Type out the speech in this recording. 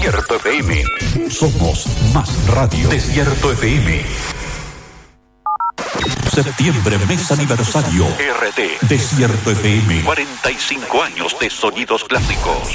Desierto FM. Somos más radio. Desierto FM. Septiembre, mes aniversario. RT. Desierto FM. 45 años de sonidos clásicos.